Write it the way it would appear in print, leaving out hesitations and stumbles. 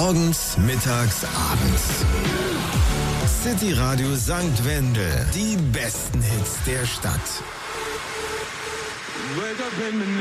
Morgens, mittags, abends. City Radio St. Wendel. Die besten Hits der Stadt.